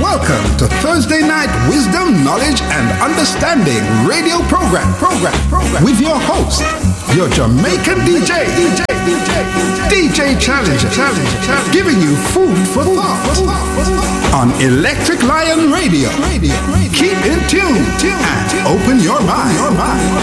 Welcome to Thursday Night Wisdom, Knowledge, and Understanding radio program with your host, your Jamaican DJ Challenger, giving you food for thought on Electric Lion Radio. Keep in tune and open your mind.